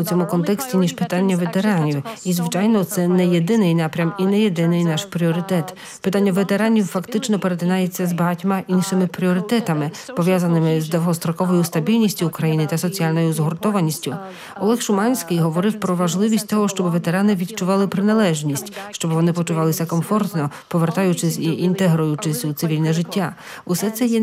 у цьому контексті, ніж питання ветеранів. І, звичайно, це не єдиний напрям і не єдиний наш пріоритет. Питання ветеранів фактично перетинається з багатьма іншими пріоритетами, пов'язаними з довгостроковою стабільністю України та соціальною згуртованістю. Олег Шуманський говорив про важливість того, щоб ветерани відчували приналежність, щоб вони почувалися комфортно, повертаючись і інтегруючись у цивільне життя. Усе це є